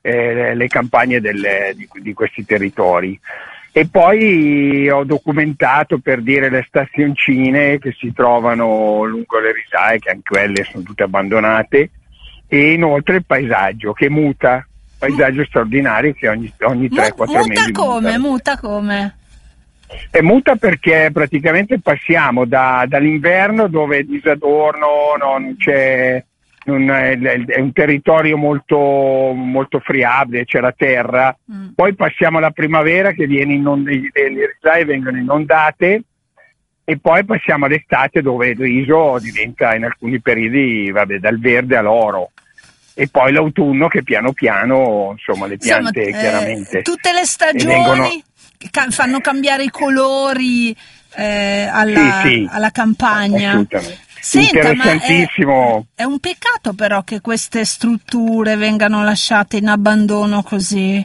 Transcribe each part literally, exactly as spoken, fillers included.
eh, le campagne delle, di, di questi territori. E poi ho documentato, per dire, le stazioncine che si trovano lungo le risaie, che anche quelle sono tutte abbandonate, e inoltre il paesaggio che muta, paesaggio straordinario che ogni, ogni tre quattro mesi muta come? Muta come? E muta perché praticamente passiamo da, dall'inverno, dove è disadorno, no, non c'è, non è, è un territorio molto, molto friabile, c'è la terra, mm. poi passiamo alla primavera che viene inond- le risaie vengono inondate, e poi passiamo all'estate dove il riso diventa in alcuni periodi, vabbè, dal verde all'oro. E poi l'autunno che piano piano, insomma, le piante insomma, chiaramente eh, tutte le stagioni vengono... ca- fanno cambiare i colori eh, alla, sì, sì, alla campagna. Assolutamente. Senta, Interessantissimo. Ma è, è un peccato però che queste strutture vengano lasciate in abbandono così.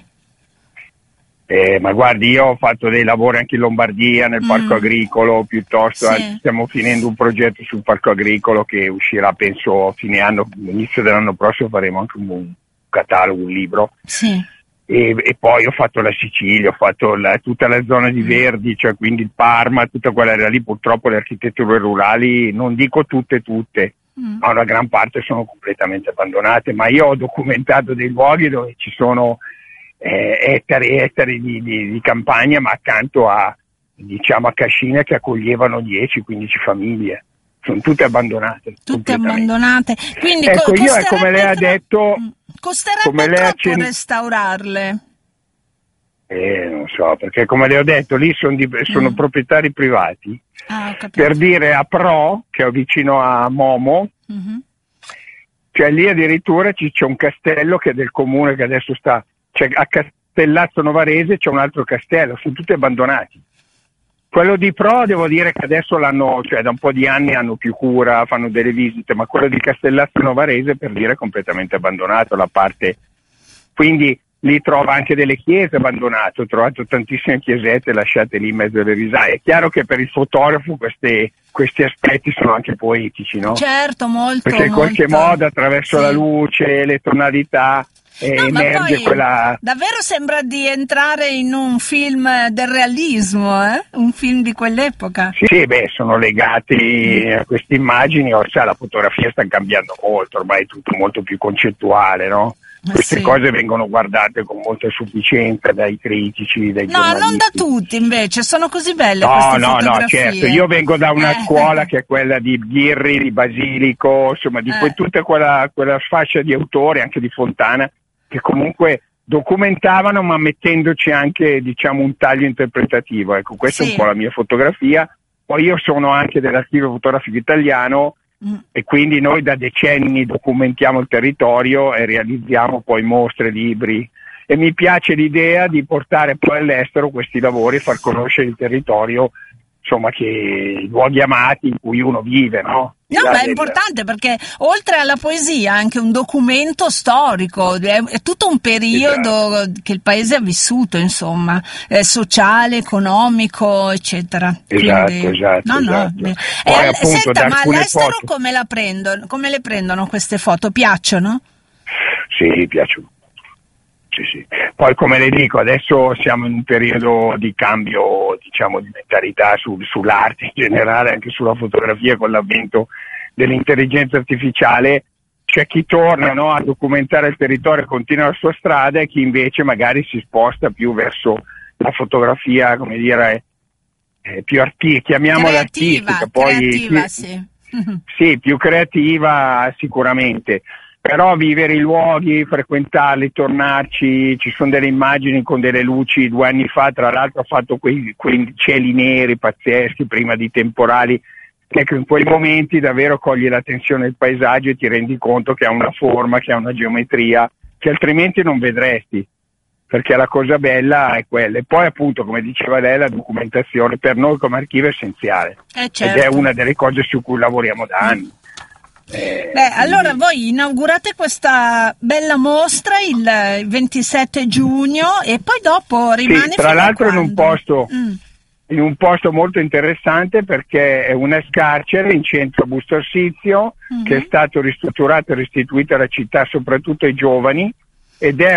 Eh, ma guardi, io ho fatto dei lavori anche in Lombardia, nel mm. parco agricolo, piuttosto sì. Stiamo finendo un progetto sul parco agricolo che uscirà, penso, a fine anno, all'inizio dell'anno prossimo faremo anche un, un catalogo, un libro. Sì. E, e poi ho fatto la Sicilia, ho fatto la, tutta la zona di Verdi, cioè quindi il Parma, tutta quella area lì. Purtroppo le architetture rurali, non dico tutte tutte, mm. ma una gran parte sono completamente abbandonate, ma io ho documentato dei luoghi dove ci sono Eh, ettari e ettari di, di, di campagna, ma accanto a, diciamo, a cascine che accoglievano dieci quindici famiglie, sono tutte abbandonate. Tutte abbandonate. Quindi ecco, co- io è come lei ha detto, costerebbe come lei troppo accen- restaurarle? Eh, non so, perché come le ho detto, lì sono, di, sono mm. proprietari privati. Ah, ho capito. Per dire, a Pro, che è vicino a Momo, mm-hmm. cioè lì addirittura ci, c'è un castello che è del comune, che adesso sta, cioè a Castellazzo Novarese c'è un altro castello, sono tutti abbandonati. Quello di Pro devo dire che adesso l'hanno, cioè da un po' di anni hanno più cura, fanno delle visite, ma quello di Castellazzo Novarese, per dire, è completamente abbandonato la parte, quindi lì trova anche delle chiese abbandonate, ho trovato tantissime chiesette lasciate lì in mezzo alle risaie. È chiaro che per il fotografo queste, questi aspetti sono anche poetici, no? Certo, molto. Perché in molto. qualche modo attraverso sì. la luce, le tonalità, E no, emerge poi, quella... davvero sembra di entrare in un film del realismo, eh? Un film di quell'epoca. Sì, sì, beh, sono legati a queste immagini, or, sai, la fotografia sta cambiando molto, ormai è tutto molto più concettuale, no? Queste sì. cose vengono guardate con molta sufficienza dai critici, dai no, giornalisti. No, non da tutti invece, sono così belle no, queste no, fotografie. No, certo, io vengo da una eh. scuola che è quella di Ghirri, di Basilico, insomma, di eh. tutta quella, quella fascia di autori, anche di Fontana, che comunque documentavano ma mettendoci anche, diciamo, un taglio interpretativo. Ecco, questa sì. è un po' la mia fotografia. Poi io sono anche dell'Archivio Fotografico Italiano mm. e quindi noi da decenni documentiamo il territorio e realizziamo poi mostre, libri, e mi piace l'idea di portare poi all'estero questi lavori e far conoscere il territorio, insomma, che i luoghi amati in cui uno vive, no? No, ma è importante perché oltre alla poesia è anche un documento storico, è, è tutto un periodo esatto. che il paese ha vissuto, insomma, eh, sociale, economico, eccetera. Esatto, Quindi, esatto. No, no. esatto. E Poi, al, appunto, senta, ma all'estero foto... come la prendono? Come le prendono queste foto? Piacciono? Sì, piacciono. Sì, sì. Poi, come le dico, adesso siamo in un periodo di cambio, diciamo, di mentalità su, sull'arte in generale, anche sulla fotografia, con l'avvento dell'intelligenza artificiale. C'è chi torna, no, a documentare il territorio e continua la sua strada, e chi invece magari si sposta più verso la fotografia, come dire, eh, più artistica, chiamiamola creativa, artistica. Poi, creativa, chi... sì. Sì, più creativa sicuramente. Però vivere i luoghi, frequentarli, tornarci, ci sono delle immagini con delle luci. Due anni fa, tra l'altro, ho fatto quei, quei cieli neri pazzeschi prima di temporali. Ecco, in quei momenti davvero cogli l'attenzione del paesaggio e ti rendi conto che ha una forma, che ha una geometria che altrimenti non vedresti, perché la cosa bella è quella. E poi, appunto, come diceva lei, la documentazione per noi come archivio è essenziale, eh certo. ed è una delle cose su cui lavoriamo da anni. Eh, Beh, allora voi inaugurate questa bella mostra il ventisette giugno e poi dopo rimane sì, tra fino l'altro a in un posto mm. in un posto molto interessante, perché è un ex carcere in centro a Busto Arsizio, mm-hmm. che è stato ristrutturato e restituito alla città, soprattutto ai giovani, ed è